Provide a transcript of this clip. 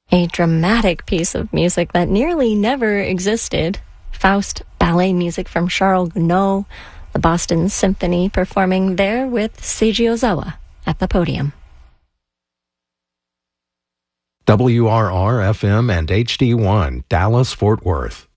A dramatic piece of music that nearly never existed. Faust ballet music from Charles Gounod, the Boston Symphony performing there with Seiji Ozawa at the podium. WRR-FM and HD1, Dallas-Fort Worth.